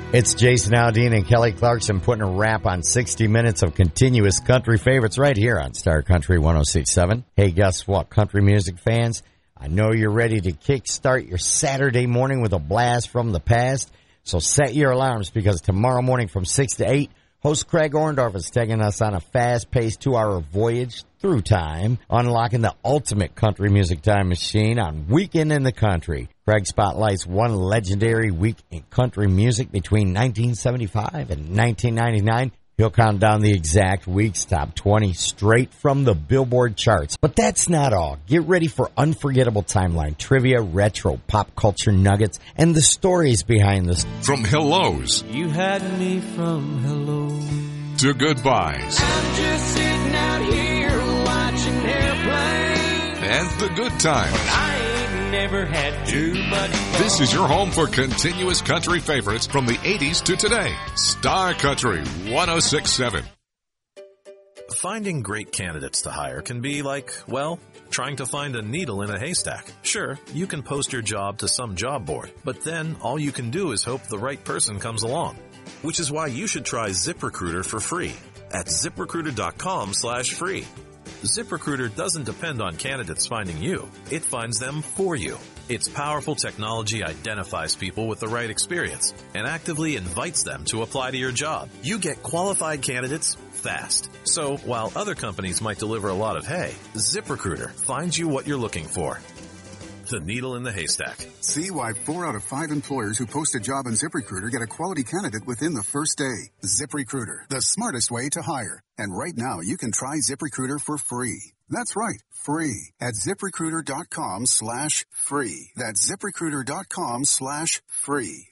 It's Jason Aldean and Kelly Clarkson putting a wrap on 60 minutes of continuous country favorites right here on Star Country 106.7. Hey, guess what, country music fans? I know you're ready to kickstart your Saturday morning with a blast from the past. So set your alarms because tomorrow morning from 6 to 8, host Craig Orndorff is taking us on a fast-paced 2-hour voyage through time, unlocking the ultimate country music time machine on Weekend in the Country. Craig spotlights one legendary week in country music between 1975 and 1999. He'll count down the exact week's top 20 straight from the Billboard charts. But that's not all. Get ready for unforgettable timeline, trivia, retro, pop culture nuggets, and the stories behind this. From hellos. You had me from hello. To goodbyes. I'm just sitting out here watching airplanes. And the good times. I ain't never had too much fun. This is your home for continuous country favorites from the 80s to today. Star Country 106.7. Finding great candidates to hire can be like, well, trying to find a needle in a haystack. Sure, you can post your job to some job board, but then all you can do is hope the right person comes along. Which is why you should try ZipRecruiter for free at ZipRecruiter.com/free. ZipRecruiter doesn't depend on candidates finding you. It finds them for you. Its powerful technology identifies people with the right experience and actively invites them to apply to your job. You get qualified candidates fast. So while other companies might deliver a lot of hay, ZipRecruiter finds you what you're looking for. The needle in the haystack. See why 4 out of 5 employers who post a job on ZipRecruiter get a quality candidate within the first day. ZipRecruiter, the smartest way to hire. And right now, you can try ZipRecruiter for free. That's right, free at ZipRecruiter.com/free. That's ZipRecruiter.com/free.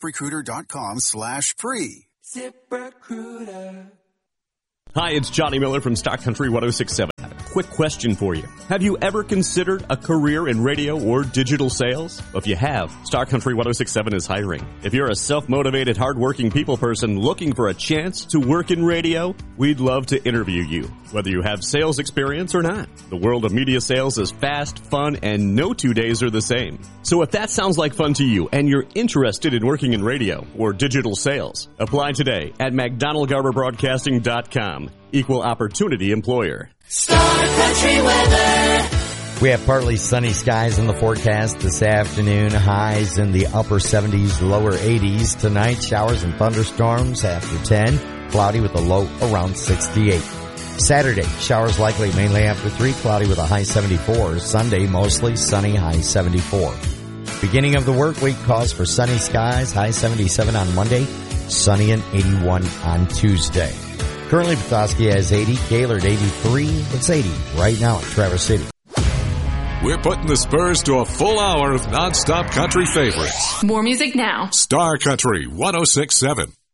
ZipRecruiter.com/free. ZipRecruiter. Hi, it's Johnny Miller from Star Country 106.7. I have a quick question for you. Have you ever considered a career in radio or digital sales? Well, if you have, Star Country 106.7 is hiring. If you're a self-motivated, hardworking people person looking for a chance to work in radio, we'd love to interview you, whether you have sales experience or not. The world of media sales is fast, fun, and no 2 days are the same. So if that sounds like fun to you and you're interested in working in radio or digital sales, apply today at McDonald-Garber-Broadcasting.com. Equal opportunity employer. Star Country weather. We have partly sunny skies in the forecast this afternoon. Highs in the upper 70s, lower 80s. Tonight, showers and thunderstorms after 10. Cloudy with a low around 68. Saturday, showers likely mainly after 3. Cloudy with a high 74. Sunday, mostly sunny, high 74. Beginning of the work week calls for sunny skies. High 77 on Monday. Sunny and 81 on Tuesday. Currently, Petoskey has 80, Gaylord 83. It's 80 right now in Traverse City. We're putting the spurs to a full hour of nonstop country favorites. More music now. Star Country 106.7.